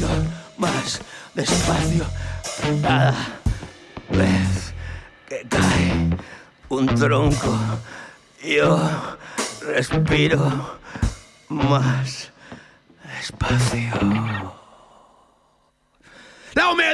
despacio, más despacio. Cada vez que cae un tronco, yo respiro más despacio. La humedad